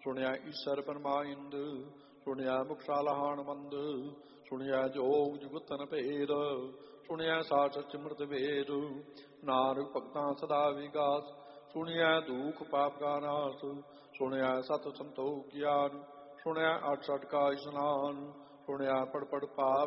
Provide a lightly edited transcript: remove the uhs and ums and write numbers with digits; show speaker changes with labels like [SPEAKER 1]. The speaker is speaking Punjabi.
[SPEAKER 1] ਸੁਣਿਆ ਈਸ਼ਰ ਪਰਮਾਇੰਦ, ਸੁਣਿਆ ਮੁਖਸ਼ਾਲਾਹਾਨ ਮੰਦ, ਸੁਣਿਆ ਜੋਗ ਜੁਗਤਨ ਭੇਦ, ਸੁਣਿਆ ਸਾਚ ਸਿਮਰਤ ਵੇਦ, ਨਾਨਕ ਭਗਤਾਂ ਸਦਾ ਵਿਗਾਸ, ਸੁਣਿਆ ਦੁਖ ਪਾਪ ਕਾ ਨਾਸ, ਸੁਣਿਆ ਸਤ ਸੰਤੋਖ ਗਿਆਨ, ਸੁਣਿਆ ਅਠ ਸਠ ਕਾ ਇਸ਼ਨਾਨ, ਸੁਣਿਆ ਪੜ ਪੜ ਪਾਪ